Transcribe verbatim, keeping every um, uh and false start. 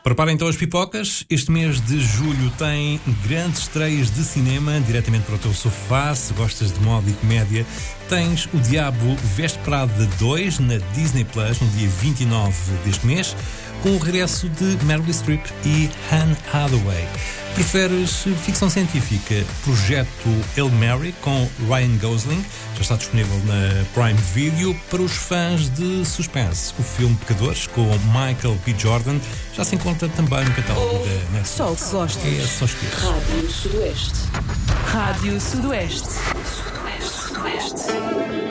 Preparem então as pipocas. Este mês de julho tem grandes estreias de cinema diretamente para o teu sofá. Se gostas de moda e comédia, tens O Diabo Veste Prada dois na Disney Plus no dia vinte e nove deste mês, com o regresso de Meryl Streep e Anne Hathaway. Preferes ficção científica? Projeto Hail Mary com Ryan Gosling já está disponível na Prime Video. Para os fãs de suspense, o filme Pecadores com Michael B. Jordan já se encontra também no catálogo da Netflix. Só o que gostas. É só esquecer. Rádio Sudoeste. Rádio Sudoeste.